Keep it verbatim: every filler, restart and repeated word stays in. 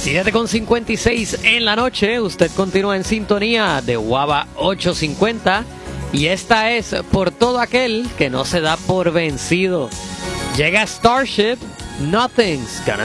siete con cincuenta y seis en la noche, usted continúa en sintonía de Guava ochocientos cincuenta y esta es por todo aquel que no se da por vencido. Llega Starship, Nothing's Gonna